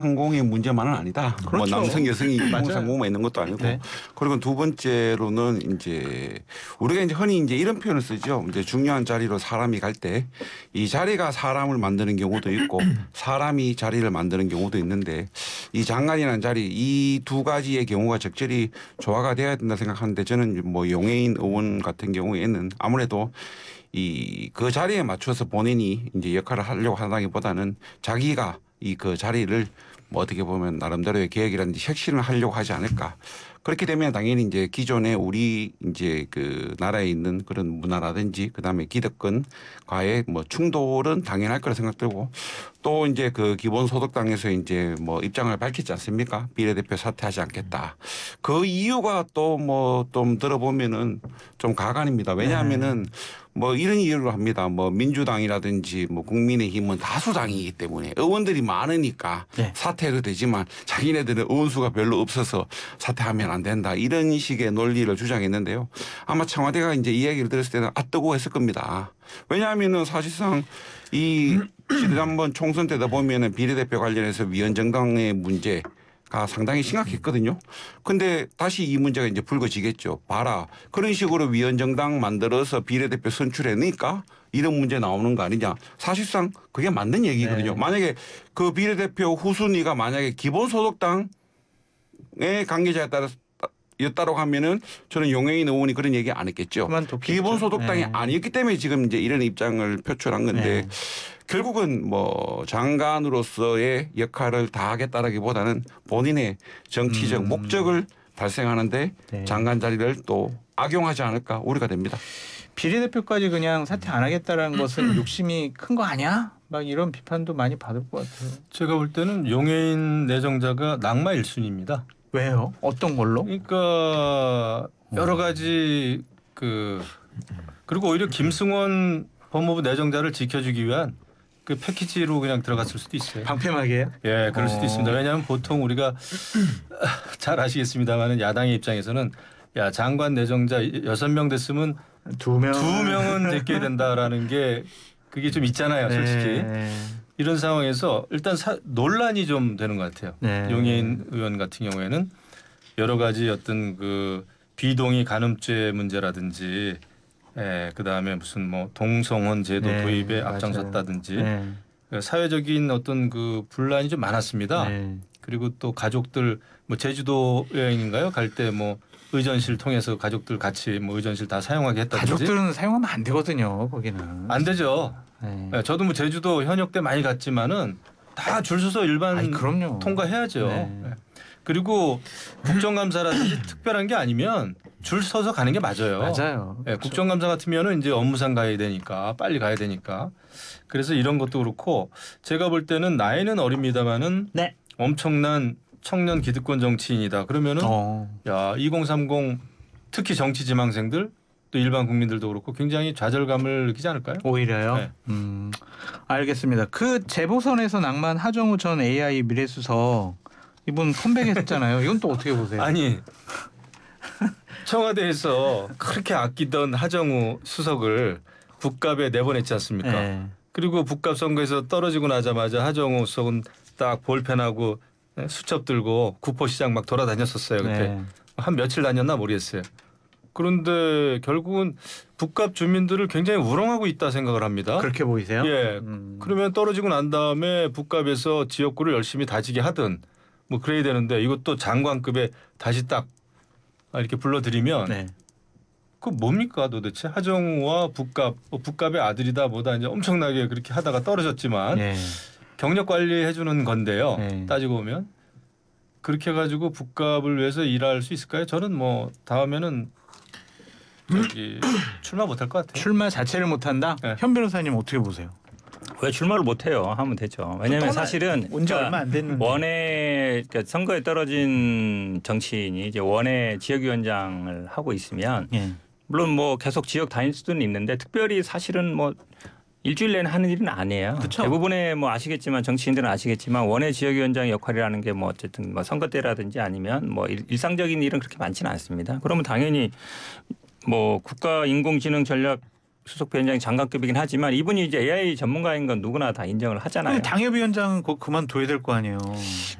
항공의 문제만은 아니다. 그렇죠. 뭐 남성 여성이 항공상공만 있는 것도 아니고. 네. 그리고 두 번째로는 이제 우리가 이제 흔히 이제 이런 표현을 쓰죠. 이제 중요한 자리로 사람이 갈 때 이 자리가 사람을 만드는 경우도 있고 사람이 자리를 만드는 경우도 있는데 이 장관이라는 자리 이 두 가지의 경우가 적절히 조화가 돼야 된다 생각하는데 저는 뭐 용해인 의원 같은 경우에는 아무래도 그 자리에 맞춰서 본인이 이제 역할을 하려고 하다기보다는 자기가 그 자리를 뭐 어떻게 보면 나름대로의 계획이라든지 혁신을 하려고 하지 않을까. 그렇게 되면 당연히 이제 기존에 우리 이제 그 나라에 있는 그런 문화라든지 그다음에 기득권과의 뭐 충돌은 당연할 거라 생각되고 또 이제 그 기본소득당에서 이제 뭐 입장을 밝혔지 않습니까? 비례대표 사퇴하지 않겠다. 그 이유가 또 뭐 좀 들어보면은 좀 가관입니다. 왜냐하면은 뭐 이런 이유로 합니다. 뭐 민주당이라든지 뭐 국민의힘은 다수당이기 때문에 의원들이 많으니까 네. 사퇴해도 되지만 자기네들은 의원 수가 별로 없어서 사퇴하면 안 된다. 이런 식의 논리를 주장했는데요. 아마 청와대가 이제 이야기를 들었을 때는 뜨고 했을 겁니다. 왜냐하면은 사실상 이 지난번 총선 때다 보면은 비례대표 관련해서 위헌정당의 문제가 상당히 심각했거든요. 근데 다시 이 문제가 이제 불거지겠죠. 봐라. 그런 식으로 위헌정당 만들어서 비례대표 선출해니까 이런 문제 나오는 거 아니냐. 사실상 그게 맞는 얘기거든요. 네. 만약에 그 비례대표 후순위가 만약에 기본소득당의 관계자에 따라서 였다고 하면은 저는 용해인 의원이 그런 얘기 안 했겠죠. 기본소득당이 네. 아니었기 때문에 지금 이제 이런 입장을 표출한 건데 네. 결국은 뭐 장관으로서의 역할을 다하겠다라기보다는 본인의 정치적 목적을 달성하는데 네. 장관 자리를 또 악용하지 않을까 우려가 됩니다. 비례대표까지 그냥 사퇴 안 하겠다라는 것은 욕심이 큰 거 아니야? 막 이런 비판도 많이 받을 것 같아요. 제가 볼 때는 용해인 내정자가 낙마 1순위입니다. 왜요? 어떤 걸로? 그러니까 여러 가지 그리고 오히려 김승원 법무부 내정자를 지켜주기 위한 그 패키지로 그냥 들어갔을 수도 있어요. 방패막이에요? 예, 그럴 수도 있습니다. 왜냐하면 보통 우리가 잘 아시겠습니다만은 야당의 입장에서는 야 장관 내정자 6명 됐으면 2명은 제껴야 된다라는 게 그게 좀 있잖아요, 솔직히. 네. 이런 상황에서 일단 논란이 좀 되는 것 같아요. 네. 용해인 의원 같은 경우에는 여러 가지 어떤 그 비동의 간음죄 문제라든지, 그 다음에 무슨 뭐 동성혼 제도 네, 도입에 맞아요. 앞장섰다든지 네. 사회적인 어떤 그 분란이 좀 많았습니다. 네. 그리고 또 가족들 뭐 제주도 여행인가요? 갈 때 뭐 의전실 통해서 가족들 같이 뭐 의전실 다 사용하게 했다든지. 가족들은 사용하면 안 되거든요. 거기는. 안 되죠. 네. 네, 저도 뭐 제주도 현역 때 많이 갔지만은 다 줄 서서 일반 그럼요. 통과해야죠. 네. 네. 그리고 국정감사라든지 특별한 게 아니면 줄 서서 가는 게 맞아요. 맞아요. 네, 그렇죠. 국정감사 같으면은 이제 업무상 가야 되니까 빨리 가야 되니까. 그래서 이런 것도 그렇고 제가 볼 때는 나이는 어립니다만은 네. 엄청난 청년 기득권 정치인이다. 그러면은 야 2030 특히 정치 지망생들 또 일반 국민들도 그렇고 굉장히 좌절감을 느끼지 않을까요? 오히려요? 네. 알겠습니다. 그 재보선에서 낭만 하정우 전 AI 미래수석 이분 컴백했잖아요. 이건 또 어떻게 보세요? 아니 청와대에서 그렇게 아끼던 하정우 수석을 국갑에 내보냈지 않습니까? 네. 그리고 국갑 선거에서 떨어지고 나자마자 하정우 수석은 딱 볼펜하고 수첩 들고 구포시장 막 돌아다녔었어요. 그때 네. 한 며칠 다녔나 모르겠어요. 그런데 결국은 북갑 주민들을 굉장히 우롱하고 있다 생각을 합니다. 그렇게 보이세요? 예. 그러면 떨어지고 난 다음에 북갑에서 지역구를 열심히 다지게 하든 뭐 그래야 되는데 이것도 장관급에 다시 딱 이렇게 불러들이면 네. 그 뭡니까 도대체 하정우와 북갑 북갑의 아들이다 뭐다 이제 엄청나게 그렇게 하다가 떨어졌지만 네. 경력 관리해 주는 건데요. 네. 따지고 보면 그렇게 해가지고 북갑을 위해서 일할 수 있을까요? 저는 뭐 다음에는 출마 못할 것 같아요. 출마 자체를 못한다? 네. 현 변호사님 어떻게 보세요? 왜 출마를 못해요? 하면 되죠. 왜냐하면 사실은 온지 얼마 안 됐는데. 원외 선거에 떨어진 정치인이 이제 원외 지역위원장을 하고 있으면 예. 물론 뭐 계속 지역 다닐 수는 있는데 특별히 사실은 뭐 일주일 내내 하는 일은 아니에요. 그쵸? 대부분의 뭐 아시겠지만 정치인들은 아시겠지만 원외 지역위원장 역할이라는 게 뭐 어쨌든 뭐 선거 때라든지 아니면 뭐 일상적인 일은 그렇게 많지는 않습니다. 그러면 당연히 뭐 국가 인공지능 전략 수석 부위원장이 장관급이긴 하지만 이분이 이제 AI 전문가인 건 누구나 다 인정을 하잖아요. 근데 당협위원장은 곧 그만둬야 될 거 아니에요.